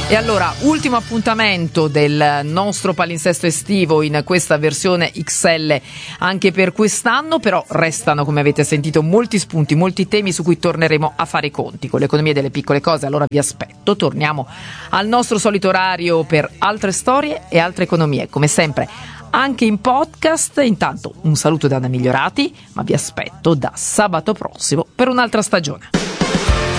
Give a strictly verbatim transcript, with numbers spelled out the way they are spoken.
E allora, ultimo appuntamento del nostro palinsesto estivo in questa versione X L anche per quest'anno, però restano, come avete sentito, molti spunti, molti temi su cui torneremo a fare i conti con l'economia delle piccole cose. Allora vi aspetto, torniamo al nostro solito orario per altre storie e altre economie, come sempre anche in podcast. Intanto un saluto da Anna Migliorati, ma vi aspetto da sabato prossimo per un'altra stagione.